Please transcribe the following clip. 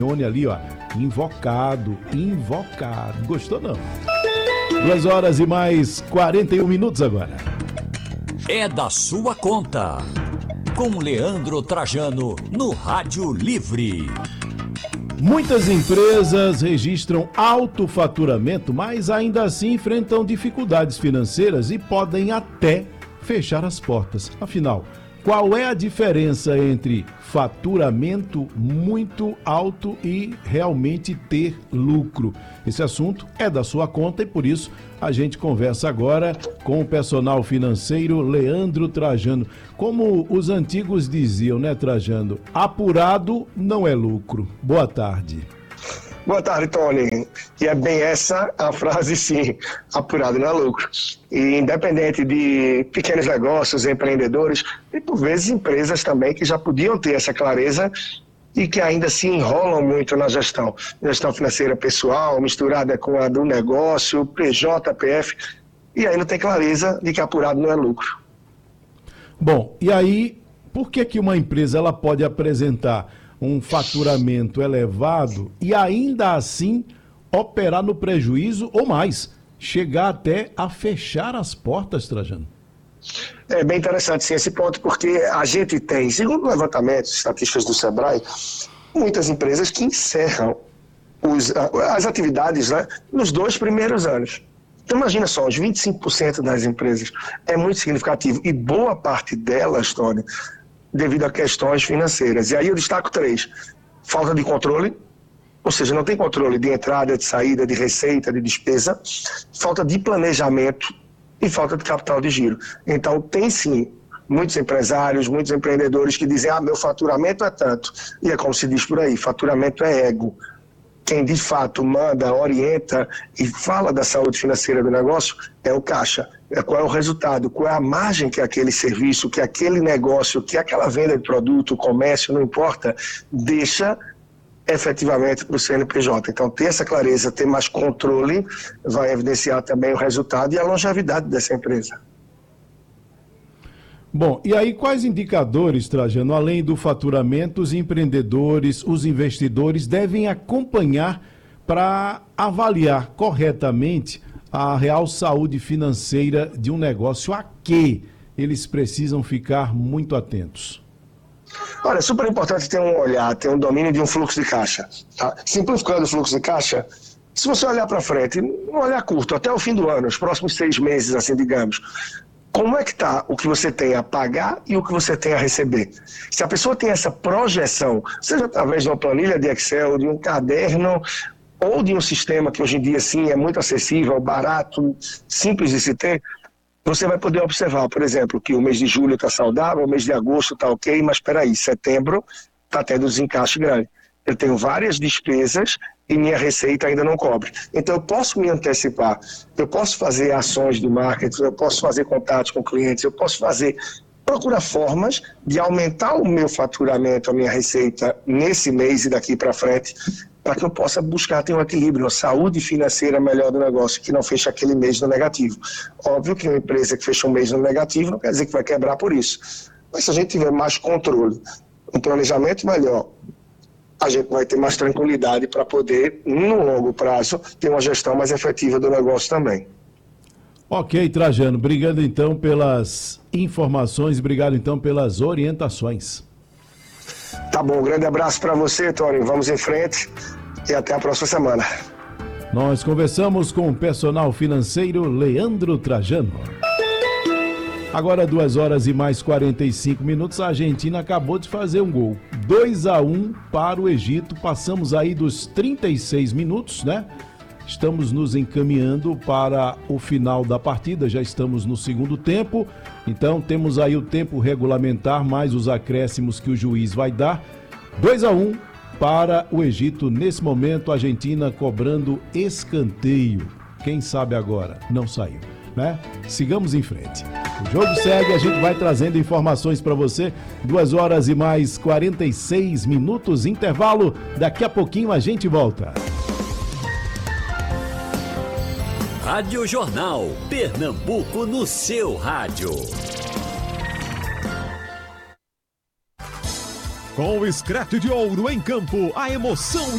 ali, ó, invocado. Gostou não? 2 horas e mais 41 minutos agora. É da sua conta. Com Leandro Trajano no Rádio Livre. Muitas empresas registram alto faturamento, mas ainda assim enfrentam dificuldades financeiras e podem até fechar as portas. Afinal, qual é a diferença entre faturamento muito alto e realmente ter lucro? Esse assunto é da sua conta e por isso a gente conversa agora com o personal financeiro Leandro Trajano. Como os antigos diziam, né, Trajano? Apurado não é lucro. Boa tarde. Boa tarde, Tony. E é bem essa a frase, sim, apurado não é lucro. E independente de pequenos negócios, empreendedores, e por vezes empresas também que já podiam ter essa clareza e que ainda se enrolam muito na gestão. Gestão financeira pessoal, misturada com a do negócio, PJ, PF, e aí não tem clareza de que apurado não é lucro. Bom, e aí, por que uma empresa ela pode apresentar um faturamento elevado e ainda assim operar no prejuízo ou mais, chegar até a fechar as portas, Trajano? É bem interessante sim, esse ponto, porque a gente tem, segundo levantamentos estatísticas do Sebrae, muitas empresas que encerram as atividades, né, nos 2 primeiros anos. Então imagina só, os 25% das empresas é muito significativo e boa parte delas, Tony, devido a questões financeiras. E aí eu destaco 3. Falta de controle, ou seja, não tem controle de entrada, de saída, de receita, de despesa. Falta de planejamento e falta de capital de giro. Então tem sim muitos empresários, muitos empreendedores que dizem, meu faturamento é tanto. E é como se diz por aí, faturamento é ego. Quem de fato manda, orienta e fala da saúde financeira do negócio é o caixa. Qual é o resultado, qual é a margem que aquele serviço, que aquele negócio, que aquela venda de produto, comércio, não importa, deixa efetivamente para o CNPJ. Então, ter essa clareza, ter mais controle, vai evidenciar também o resultado e a longevidade dessa empresa. Bom, e aí quais indicadores, Trajano, além do faturamento, os empreendedores, os investidores devem acompanhar para avaliar corretamente a real saúde financeira de um negócio? A que eles precisam ficar muito atentos? Olha, é super importante ter um olhar, ter um domínio de um fluxo de caixa. Tá? Simplificando o fluxo de caixa, se você olhar para frente, um olhar curto, até o fim do ano, os próximos 6 meses, assim, digamos, como é que está o que você tem a pagar e o que você tem a receber? Se a pessoa tem essa projeção, seja através de uma planilha de Excel, de um caderno, ou de um sistema que hoje em dia, sim, é muito acessível, barato, simples de se ter, você vai poder observar, por exemplo, que o mês de julho está saudável, o mês de agosto está ok, mas espera aí, setembro está tendo desencaixe grande. Eu tenho várias despesas e minha receita ainda não cobre. Então eu posso me antecipar, eu posso fazer ações de marketing, eu posso fazer contatos com clientes, eu posso procurar formas de aumentar o meu faturamento, a minha receita nesse mês e daqui para frente, para que eu possa buscar ter um equilíbrio, uma saúde financeira melhor do negócio, que não feche aquele mês no negativo. Óbvio que uma empresa que fecha um mês no negativo não quer dizer que vai quebrar por isso. Mas se a gente tiver mais controle, um planejamento melhor, a gente vai ter mais tranquilidade para poder, no longo prazo, ter uma gestão mais efetiva do negócio também. Ok, Trajano, obrigado então pelas informações, obrigado então pelas orientações. Tá bom, um grande abraço para você, Tony. Vamos em frente e até a próxima semana. Nós conversamos com o personal financeiro Leandro Trajano. Agora 2 horas e mais 45 minutos, a Argentina acabou de fazer um gol. 2-1 para o Egito, passamos aí dos 36 minutos, né? Estamos nos encaminhando para o final da partida, já estamos no segundo tempo, então temos aí o tempo regulamentar, mais os acréscimos que o juiz vai dar. 2-1 para o Egito, nesse momento a Argentina cobrando escanteio. Quem sabe agora? Não saiu, né? Sigamos em frente. O jogo segue, a gente vai trazendo informações para você. 2 horas e mais 46 minutos, intervalo, daqui a pouquinho a gente volta. Rádio Jornal, Pernambuco no seu rádio. Com o Scratch de Ouro em campo, a emoção